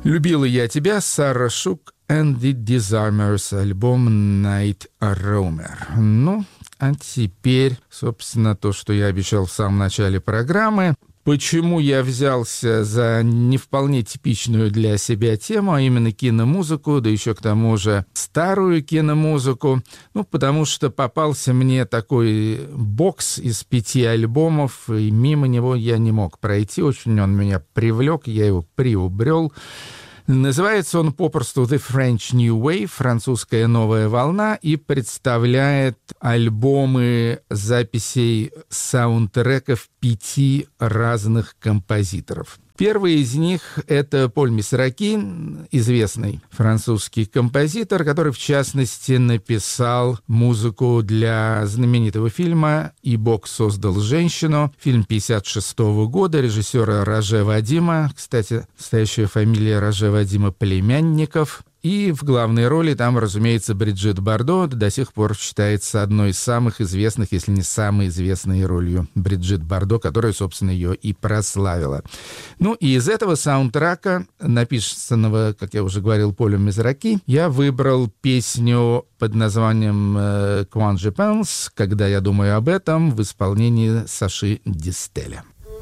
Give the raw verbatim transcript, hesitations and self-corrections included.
«Любила я тебя», Сара Шук and the Disarmers, альбом Night Roamer. Ну, а теперь, собственно, то, что я обещал в самом начале программы. Почему я взялся за не вполне типичную для себя тему, а именно киномузыку, да еще к тому же старую киномузыку? Ну, потому что попался мне такой бокс из пяти альбомов, и мимо него я не мог пройти. Очень он меня привлек, я его приобрел. Называется он попросту «The French New Wave», французская новая волна, и представляет альбомы записей саундтреков пяти разных композиторов. Первый из них — это Поль Месраки, известный французский композитор, который, в частности, написал музыку для знаменитого фильма «И Бог создал женщину», фильм пятьдесят шестого года, режиссера Роже Вадима, кстати, настоящая фамилия Роже Вадима Племянников. И в главной роли там, разумеется, Бриджит Бардо, до сих пор считается одной из самых известных, если не самой известной ролью Бриджит Бардо, которая, собственно, ее и прославила. Ну и из этого саундтрека, написанного, как я уже говорил, Полем Месраки, я выбрал песню под названием «Quand je pense», «Когда я думаю об этом», в исполнении Саши Дистеля.